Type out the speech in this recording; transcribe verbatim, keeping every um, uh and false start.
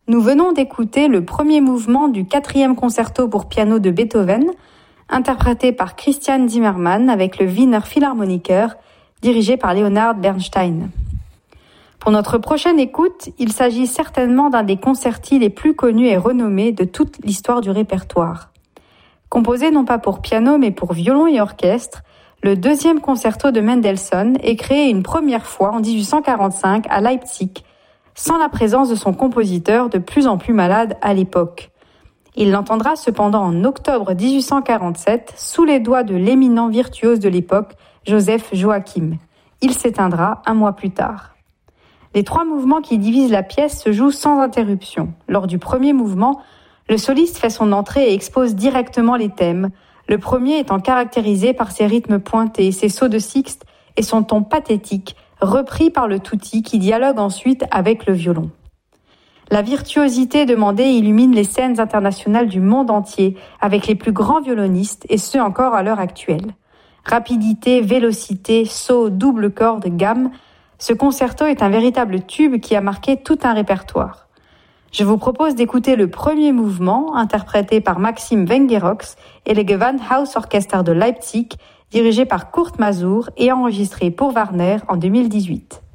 Nous venons d'écouter le premier mouvement du quatrième concerto pour piano de Beethoven, interprété par Christian Zimmermann avec le Wiener Philharmoniker, dirigé par Leonard Bernstein. Pour notre prochaine écoute, il s'agit certainement d'un des concerti les plus connus et renommés de toute l'histoire du répertoire. Composé non pas pour piano mais pour violon et orchestre, le deuxième concerto de Mendelssohn est créé une première fois en dix-huit cent quarante-cinq à Leipzig, sans la présence de son compositeur de plus en plus malade à l'époque. Il l'entendra cependant en octobre dix-huit cent quarante-sept sous les doigts de l'éminent virtuose de l'époque, Joseph Joachim. Il s'éteindra un mois plus tard. Les trois mouvements qui divisent la pièce se jouent sans interruption. Lors du premier mouvement, le soliste fait son entrée et expose directement les thèmes, le premier étant caractérisé par ses rythmes pointés, ses sauts de sixte et son ton pathétique, repris par le tutti qui dialogue ensuite avec le violon. La virtuosité demandée illumine les scènes internationales du monde entier avec les plus grands violonistes et ceux encore à l'heure actuelle. Rapidité, vélocité, sauts, double corde, gamme, ce concerto est un véritable tube qui a marqué tout un répertoire. Je vous propose d'écouter le premier mouvement, interprété par Maxim Wengerox et le Gewandhausorchester de Leipzig, dirigé par Kurt Masur et enregistré pour Warner en deux mille dix-huit.